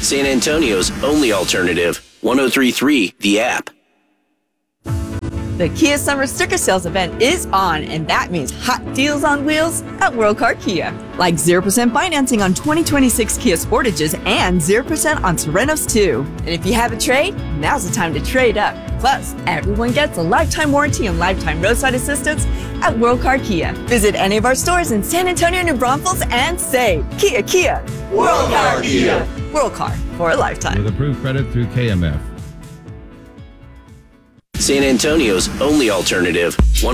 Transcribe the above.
San Antonio's only alternative. 103.3 The App. The Kia Summer Sticker Sales event is on, and that means hot deals on wheels at World Car Kia. Like 0% financing on 2026 Kia Sportages and 0% on Serenos too. And if you have a trade, now's the time to trade up. Plus, everyone gets a lifetime warranty and lifetime roadside assistance at World Car Kia. Visit any of our stores in San Antonio, New Braunfels, and say, Kia, Kia, World Car Kia. World Car for a lifetime. With approved credit through KMF. San Antonio's only alternative.